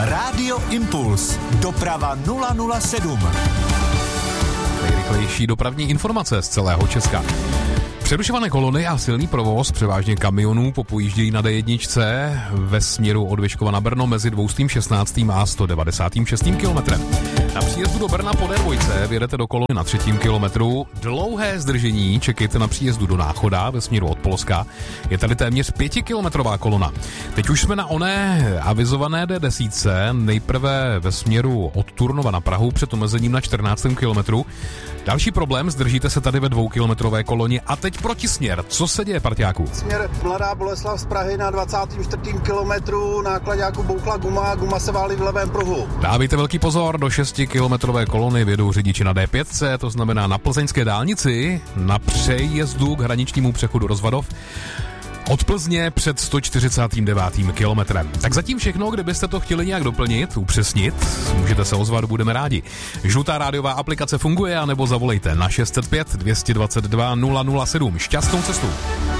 Rádio Impuls. Doprava 007. Nejrychlejší dopravní informace z celého Česka. Přerušované kolony a silný provoz převážně kamionů popojíždějí na D1 ve směru od Vyškova na Brno mezi 216. a 196. kilometrem. Na příjezdu do Brna po D2 vyjedete do kolony na 3. kilometru. Dlouhé zdržení čekejte na příjezdu do Náchoda ve směru od Polska. Je tady téměř 5kilometrová kolona. Teď už jsme na oné avizované D10, nejprve ve směru od Turnova na Prahu před omezením na 14. kilometru. Další problém, zdržíte se tady ve 2kilometrové koloně a teď protisměr. Co se děje, parťáku? Směr Mladá Boleslav z Prahy na 24. kilometru, náklaďáku bouchla guma se válí v levém pruhu. Dávejte velký pozor, do 6kilometrové kolony vědou řidiči na D5, to znamená na plzeňské dálnici, na přejezdu k hraničnímu přechodu Rozvadov, od Plzně před 149. kilometrem. Tak zatím všechno, kdybyste to chtěli nějak doplnit, upřesnit, můžete se ozvat, budeme rádi. Žlutá rádiová aplikace funguje, anebo zavolejte na 605 222 007. Šťastnou cestu.